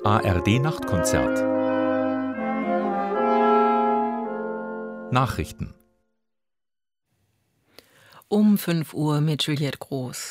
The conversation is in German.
ARD Nachtkonzert. Nachrichten. Um 5 Uhr mit Juliette Groß.